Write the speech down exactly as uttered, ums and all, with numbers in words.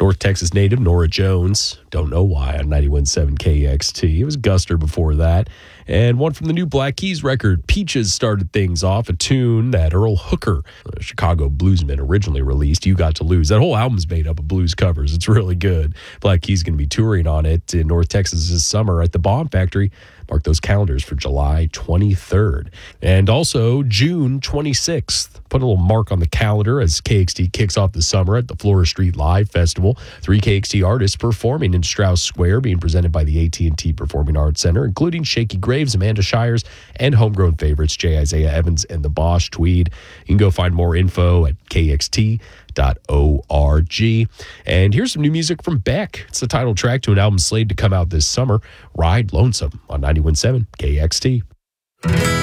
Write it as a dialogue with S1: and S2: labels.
S1: North Texas native Norah Jones, don't know why, on ninety-one point seven K X T. It was Guster before that. And one from the new Black Keys record, Peaches, started things off, a tune that Earl Hooker, a Chicago bluesman, originally released, You Got to Lose. That whole album's made up of blues covers. It's really good. Black Keys going to be touring on it in North Texas this summer at the Bomb Factory. Mark those calendars for July twenty-third. And also June twenty-sixth. Put a little mark on the calendar as K X T kicks off the summer at the Flora Street Live Festival. Three K X T artists performing in Strauss Square, being presented by the A T and T Performing Arts Center, including Shaky Graves, Amanda Shires, and homegrown favorites J. Isaiah Evans and the Bosch Tweed. You can go find more info at K X T dot org. And here's some new music from Beck. It's the title track to an album slated to come out this summer, Ride Lonesome, on ninety-one point seven K X T.